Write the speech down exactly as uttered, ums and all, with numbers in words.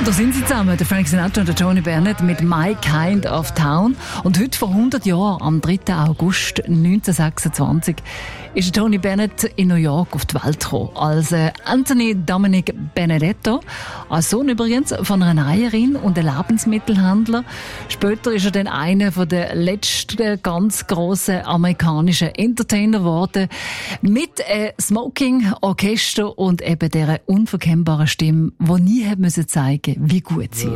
Und da sind sie zusammen, der Frank Sinatra und der Tony Bennett mit My Kind of Town. Und heute vor hundert Jahren, am dritten August neunzehnhundertsechsundzwanzig, ist Tony Bennett in New York auf die Welt gekommen. Als äh, Anthony Dominic Benedetto, als Sohn übrigens von einer Näherin und einem Lebensmittelhändler. Später ist er dann einer der letzten ganz grossen amerikanischen Entertainer geworden. Mit äh, Smoking, Orchester und eben dieser unverkennbaren Stimme, die nie hat müssen zeigen, wie gut sie ist.